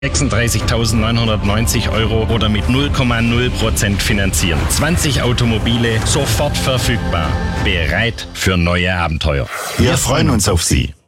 36.990 € oder mit 0,0% finanzieren. 20 Automobile sofort verfügbar. Bereit für neue Abenteuer. Wir freuen uns auf Sie.